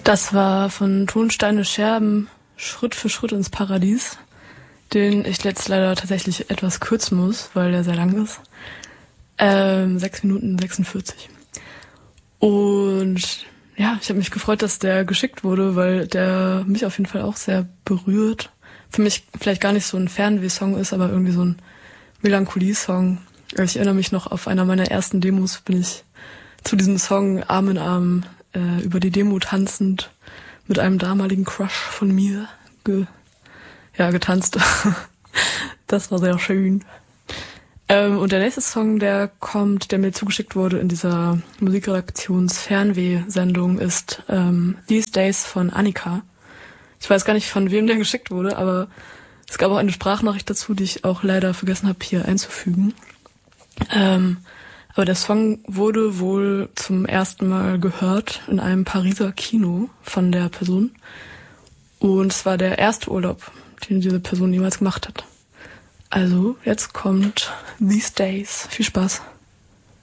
Das war von Tonsteine Scherben Schritt für Schritt ins Paradies, den ich jetzt leider tatsächlich etwas kürzen muss, weil der sehr lang ist. 6 Minuten 46. Und ja, ich habe mich gefreut, dass der geschickt wurde, weil der mich auf jeden Fall auch sehr berührt. Für mich vielleicht gar nicht so ein Fernweh-Song ist, aber irgendwie so ein Melancholie-Song. Also ich erinnere mich noch, auf einer meiner ersten Demos bin ich zu diesem Song Arm in Arm über die Demo tanzend mit einem damaligen Crush von mir getanzt. Das war sehr schön. Und der nächste Song, der mir zugeschickt wurde in dieser Musikredaktions-Fernweh-Sendung, ist These Days von Annika. Ich weiß gar nicht, von wem der geschickt wurde, aber es gab auch eine Sprachnachricht dazu, die ich auch leider vergessen habe, hier einzufügen. Aber der Song wurde wohl zum ersten Mal gehört in einem Pariser Kino von der Person. Und es war der erste Urlaub, den diese Person jemals gemacht hat. Also, jetzt kommt These Days. Viel Spaß.